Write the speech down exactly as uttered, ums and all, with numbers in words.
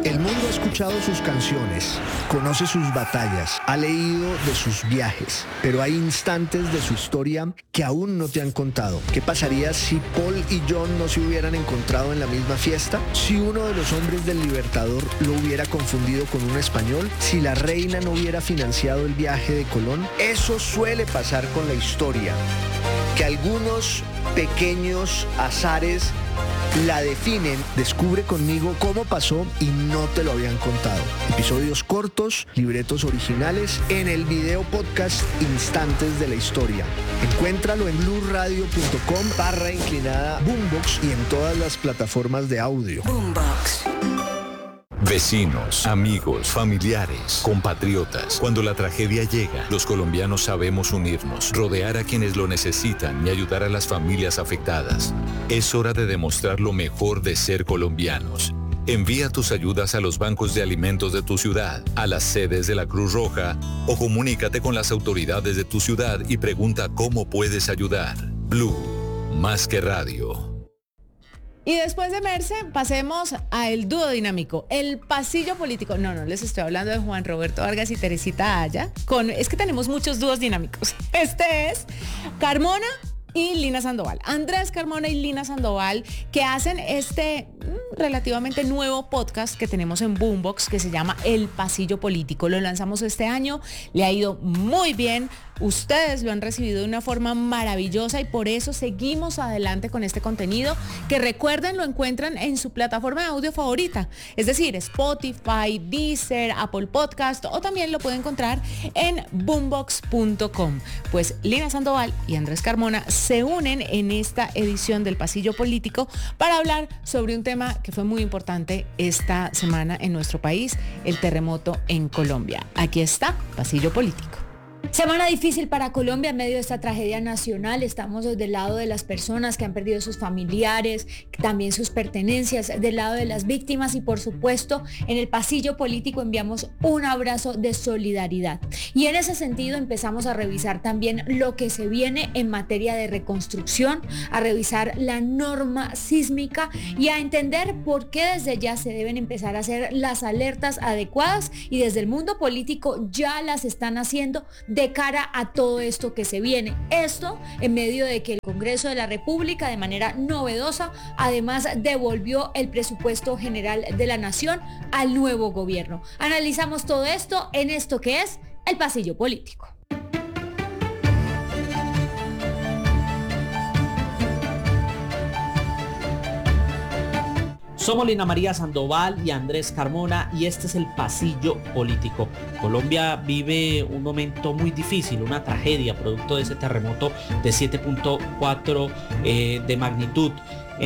El mundo ha escuchado sus canciones, conoce sus batallas, ha leído de sus viajes, pero hay instantes de su historia que aún no te han contado. ¿Qué pasaría si Paul y John no se hubieran encontrado en la misma fiesta? Si uno de los hombres del Libertador lo hubiera confundido con un español, si la reina no hubiera financiado el viaje de Colón. Eso suele pasar con la historia, que algunos pequeños azares la definen. Descubre conmigo cómo pasó y no te lo habían contado. Episodios cortos, libretos originales en el video podcast Instantes de la Historia. Encuéntralo en blueradio.com barra inclinada Boombox y en todas las plataformas de audio. Boombox. Vecinos, amigos, familiares, compatriotas. Cuando la tragedia llega, los colombianos sabemos unirnos, rodear a quienes lo necesitan y ayudar a las familias afectadas. Es hora de demostrar lo mejor de ser colombianos. Envía tus ayudas a los bancos de alimentos de tu ciudad, a las sedes de la Cruz Roja o comunícate con las autoridades de tu ciudad y pregunta cómo puedes ayudar. Blue, más que radio. Y después de Merce, pasemos a el dúo dinámico, el pasillo político. No, no les estoy hablando de Juan Roberto Vargas y Teresita Aya. Con, es que tenemos muchos dúos dinámicos. Este es Carmona y Lina Sandoval. Andrés Carmona y Lina Sandoval, que hacen este mmm, relativamente nuevo podcast que tenemos en Boombox, que se llama El Pasillo Político. Lo lanzamos este año, le ha ido muy bien. Ustedes lo han recibido de una forma maravillosa y por eso seguimos adelante con este contenido, que recuerden lo encuentran en su plataforma de audio favorita, es decir, Spotify, Deezer, Apple Podcast, o también lo pueden encontrar en boombox punto com. Pues Lina Sandoval y Andrés Carmona se unen en esta edición del Pasillo Político para hablar sobre un tema que fue muy importante esta semana en nuestro país, el terremoto en Colombia. Aquí está, Pasillo Político. Semana difícil para Colombia en medio de esta tragedia nacional. Estamos del lado de las personas que han perdido sus familiares, también sus pertenencias, del lado de las víctimas y por supuesto en el Pasillo Político enviamos un abrazo de solidaridad. Y en ese sentido empezamos a revisar también lo que se viene en materia de reconstrucción, a revisar la norma sísmica y a entender por qué desde ya se deben empezar a hacer las alertas adecuadas y desde el mundo político ya las están haciendo de cara a todo esto que se viene. Esto en medio de que el Congreso de la República de manera novedosa además devolvió el presupuesto general de la nación al nuevo gobierno. Analizamos todo esto en esto que es el Pasillo Político. Somos Lina María Sandoval y Andrés Carmona y este es el Pasillo Político. Colombia vive un momento muy difícil, una tragedia producto de ese terremoto de siete punto cuatro eh, de magnitud.